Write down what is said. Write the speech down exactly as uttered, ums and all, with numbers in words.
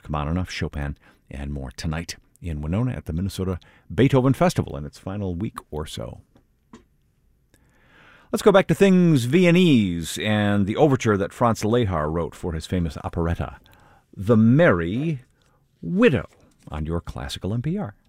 Rachmaninoff, Chopin, and more tonight in Winona at the Minnesota Beethoven Festival in its final week or so. Let's go back to things Viennese and the overture that Franz Lehár wrote for his famous operetta, The Merry Widow, on your Classical N P R.